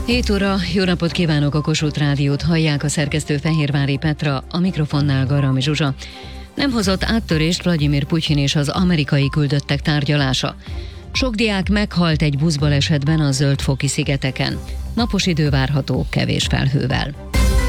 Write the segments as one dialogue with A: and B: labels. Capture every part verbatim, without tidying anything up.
A: hét óra, jó napot kívánok, a Kossuth Rádiót hallják, a szerkesztő Fehérvári Petra, a mikrofonnál Garami Zsuzsa. Nem hozott áttörést Vladimir Putyin és az amerikai küldöttek tárgyalása. Sok diák meghalt egy buszbalesetben a Zöld-foki szigeteken. Napos idő várható, kevés felhővel.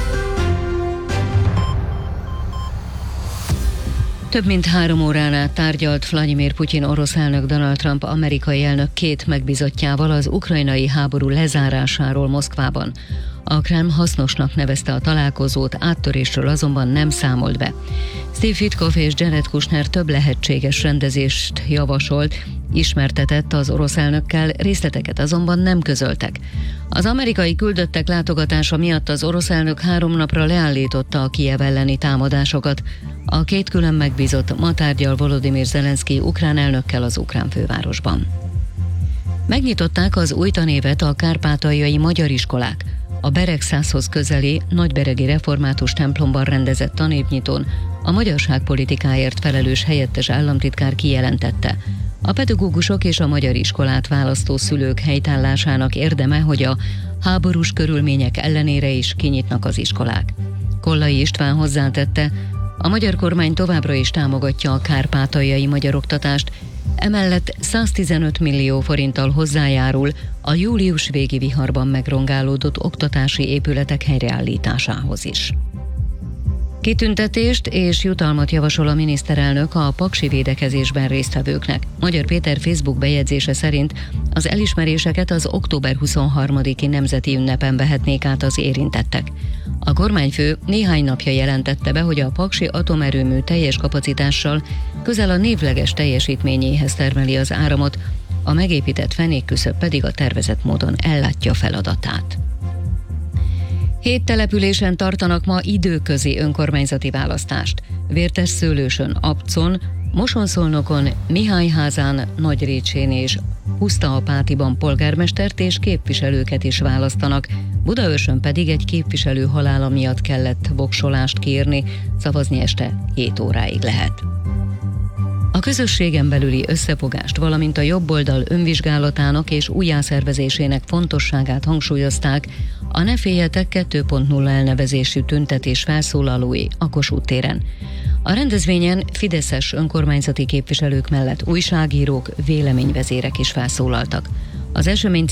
A: Több mint három órán át tárgyalt Vladimir Putyin orosz elnök Donald Trump amerikai elnök két megbízottjával az ukrajnai háború lezárásáról Moszkvában. A Kreml hasznosnak nevezte a találkozót, áttörésről azonban nem számolt be. Steve Witkoff és Jared Kushner több lehetséges rendezést javasolt, ismertetett az orosz elnökkel, részleteket azonban nem közöltek. Az amerikai küldöttek látogatása miatt az orosz elnök három napra leállította a Kijev elleni támadásokat. A két külön megbízott ma tárgyal Volodymyr Zelenszky ukrán elnökkel az ukrán fővárosban. Megnyitották az új tanévet a kárpátaljai magyar iskolák. A Beregszászhoz közeli Nagyberegi Református templomban rendezett tanévnyitón a magyarságpolitikáért felelős helyettes államtitkár kijelentette: a pedagógusok és a magyar iskolát választó szülők helytállásának érdeme, hogy a háborús körülmények ellenére is kinyitnak az iskolák. Kollai István hozzátette, a magyar kormány továbbra is támogatja a kárpátaljai magyar oktatást, emellett száztizenöt millió forinttal hozzájárul a július végi viharban megrongálódott oktatási épületek helyreállításához is. Kitüntetést és jutalmat javasol a miniszterelnök a paksi védekezésben résztvevőknek. Magyar Péter Facebook bejegyzése szerint az elismeréseket az október huszonharmadiki nemzeti ünnepen vehetnék át az érintettek. A kormányfő néhány napja jelentette be, hogy a paksi atomerőmű teljes kapacitással közel a névleges teljesítményéhez termeli az áramot, a megépített fenékküszöb pedig a tervezett módon ellátja feladatát. Hét településen tartanak ma időközi önkormányzati választást. Vértesszőlősön, Abcon, Mosonszolnokon, Mihályházán, Nagyrécsén és Pusztaapátiban polgármestert és képviselőket is választanak, Budaörsön pedig egy képviselő halála miatt kellett voksolást kérni, szavazni este hét óráig lehet. A közösségen belüli összefogást, valamint a jobboldal önvizsgálatának és újjászervezésének fontosságát hangsúlyozták a Ne féljetek kettő pont nulla elnevezésű tüntetés felszólalói a Kossuth téren. A rendezvényen fideszes önkormányzati képviselők mellett újságírók, véleményvezérek is felszólaltak. Az esemény